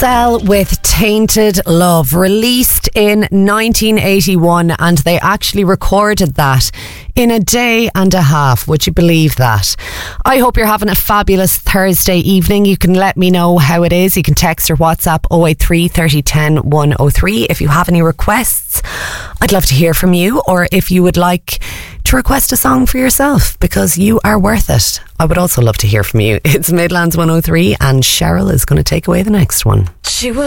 Cell with Tainted Love, released in 1981, and they actually recorded that in a day and a half. Would you believe that? I hope you're having a fabulous Thursday evening. You can let me know how it is. You can text or WhatsApp 083 30 10 103 if you have any requests. I'd love to hear from you, or if you would like to request a song for yourself, because you are worth it. I would also love to hear from you. It's Midlands 103, and Cheryl is going to take away the next one. She was